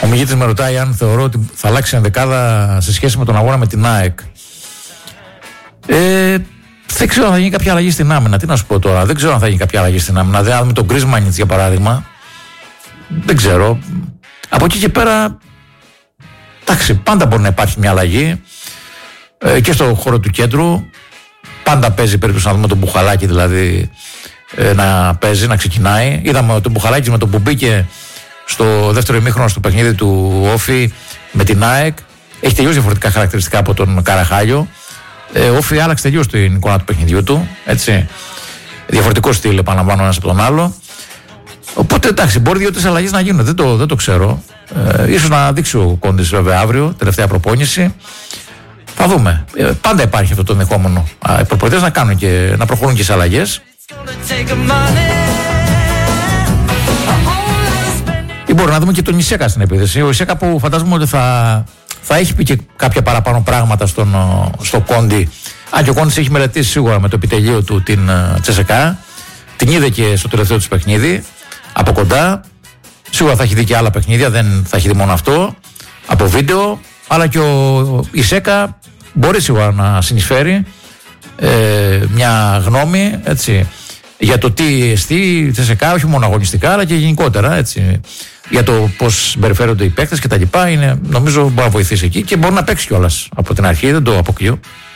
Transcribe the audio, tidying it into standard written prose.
Ο Μιγίτης με ρωτάει αν θεωρώ ότι θα αλλάξει ενδεκάδα σε σχέση με τον αγώνα με την ΑΕΚ. Δεν ξέρω αν θα γίνει κάποια αλλαγή στην άμυνα. Τι να σου πω τώρα, δεν ξέρω αν θα γίνει κάποια αλλαγή στην άμυνα. Δηλαδή, με τον Γκρίσμανιτς για παράδειγμα, δεν ξέρω. Από εκεί και πέρα, εντάξει, πάντα μπορεί να υπάρχει μια αλλαγή και στο χώρο του κέντρου. Πάντα παίζει περίπτωση να δούμε τον Μπουχαλάκη δηλαδή να παίζει, να ξεκινάει. Είδαμε τον Μπουχαλάκη με τον που μπήκε στο δεύτερο ημίχρονο στο παιχνίδι του Όφη με την ΑΕΚ. Έχει τελείως διαφορετικά χαρακτηριστικά από τον Καραχάλιο. Ο Όφη άλλαξε τελείως την εικόνα του παιχνιδιού του. Έτσι. Διαφορετικό στυλ, επαναλαμβάνω, ένας από τον άλλο. Οπότε εντάξει, μπορεί 2-3 αλλαγές να γίνουν. Δεν το ξέρω. Ίσως να δείξει ο Κόντης βέβαια αύριο, τελευταία προπόνηση. Θα δούμε. Πάντα υπάρχει αυτό το ενδεχόμενο. Οι προπονητές να προχωρούν και σε αλλαγές. Ή μπορεί να δούμε και τον Ισέκα στην επίθεση. Ο Ισέκα που φαντάζομαι ότι θα έχει πει και κάποια παραπάνω πράγματα στο Κόντι. Αν και ο Κόντις έχει μελετήσει σίγουρα με το επιτελείο του την Τσεσεκά. Την είδε και στο τελευταίο του παιχνίδι από κοντά. Σίγουρα θα έχει δει και άλλα παιχνίδια, δεν θα έχει δει μόνο αυτό από βίντεο. Αλλά και ο Ισέκα μπορεί σίγουρα να συνεισφέρει μια γνώμη, έτσι, για το τι εστί η Τσεσεκά, όχι μόνο αγωνιστικά αλλά και γενικότερα, έτσι, για το πώς συμπεριφέρονται οι παίκτες και τα λοιπά. Νομίζω μπορεί να βοηθήσει εκεί και μπορεί να παίξει κιόλας από την αρχή, δεν το αποκλείω.